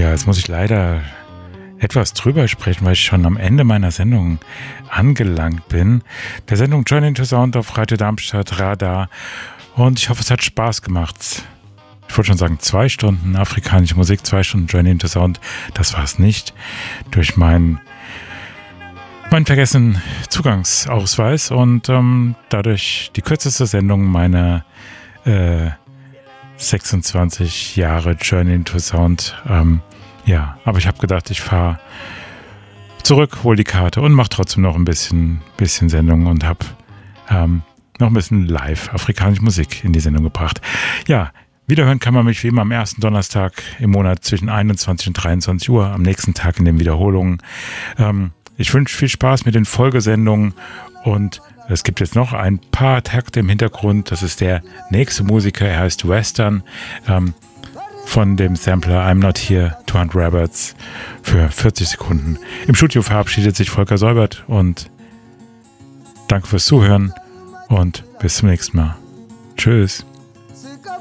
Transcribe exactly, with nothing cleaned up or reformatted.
Ja, jetzt muss ich leider etwas drüber sprechen, weil ich schon am Ende meiner Sendung angelangt bin. Der Sendung Journey into Sound auf Radio Darmstadt Radar. Und ich hoffe, es hat Spaß gemacht. Ich wollte schon sagen, zwei Stunden afrikanische Musik, zwei Stunden Journey into Sound. Das war es nicht. Durch meinen meinen vergessenen Zugangsausweis und ähm, dadurch die kürzeste Sendung meiner äh, sechsundzwanzig Jahre Journey into Sound. Ähm, ja, aber ich habe gedacht, ich fahre zurück, hole die Karte und mache trotzdem noch ein bisschen, bisschen Sendung und habe ähm, noch ein bisschen live afrikanische Musik in die Sendung gebracht. Ja, wiederhören kann man mich wie immer am ersten Donnerstag im Monat zwischen einundzwanzig und dreiundzwanzig Uhr, am nächsten Tag in den Wiederholungen. Ähm, ich wünsche viel Spaß mit den Folgesendungen und es gibt jetzt noch ein paar Takte im Hintergrund. Das ist der nächste Musiker, er heißt Western, ähm, von dem Sampler I'm Not Here, zweihundert Rabbits für vierzig Sekunden. Im Studio verabschiedet sich Volker Säubert und danke fürs Zuhören und bis zum nächsten Mal. Tschüss.